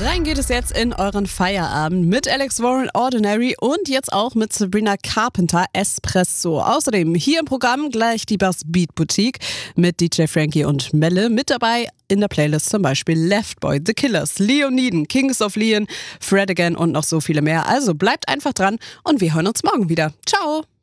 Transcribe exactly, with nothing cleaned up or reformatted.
Rein geht es jetzt in euren Feierabend mit Alex Warren Ordinary und jetzt auch mit Sabrina Carpenter Espresso. Außerdem hier im Programm gleich die Bass Beat Boutique mit D J Frankie und Melle. Mit dabei in der Playlist zum Beispiel Left Boy, The Killers, Leoniden, Kings of Leon, Fred Again und noch so viele mehr. Also bleibt einfach dran und wir hören uns morgen wieder. Ciao!